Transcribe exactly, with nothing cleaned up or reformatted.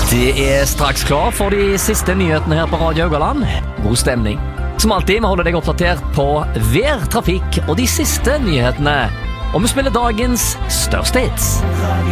Det er straks klar for de siste nyhetene her på Radio Haugaland. God stemning. Som alltid, vi holder deg oppdatert på vær, trafikk og de siste nyhetene. Og vi spiller dagens største hits.